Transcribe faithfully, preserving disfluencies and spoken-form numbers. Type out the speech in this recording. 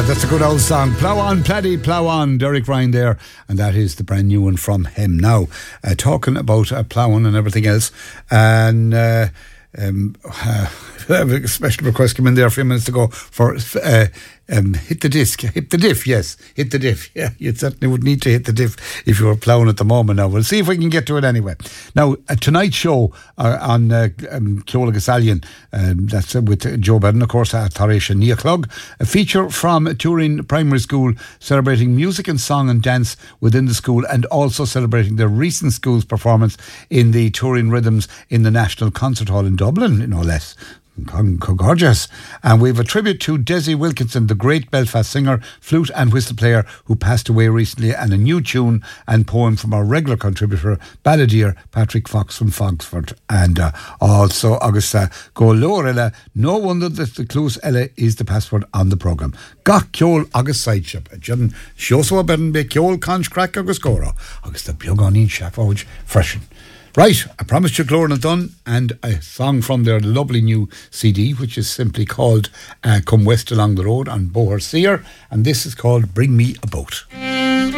That's a good old song. Plough on, Paddy, plough on. Derek Ryan there, and that is the brand new one from him. Now, uh, talking about uh, ploughing and everything else, and uh, um, uh, a special request came in there a few minutes ago for uh, um, hit the disc, hit the diff, yes, hit the diff. Yeah, you certainly would need to hit the diff if you were ploughing at the moment. Now, we'll see if we can get to it anyway. Now, uh, tonight's show uh, on uh, um, Ceola Gasallion, um, that's uh, with Joe Bedden, of course, at Tarisha Nia Clug, a feature from Turin Primary School celebrating music and song and dance within the school, and also celebrating their recent school's performance in the Turin Rhythms in the National Concert Hall in Dublin, no less. Gorgeous. And we have a tribute to Desi Wilkinson, the great Belfast singer, flute and whistle player who passed away recently, and a new tune and poem from our regular contributor, balladeer Patrick Fox from Foxford. And uh, also Augusta Go Lower Ella. No wonder that the Clues Ella is the password on the programme. Gach Ceol August Sideship. Judden Shoswa Bedden be Ceol Conch Crack August Gora. Augusta Biogonin Shafoj Freshen. Right, I promised you Clorna Dunn, and a song from their lovely new C D, which is simply called uh, Come West Along the Road on Boher Seer, and this is called Bring Me a Boat.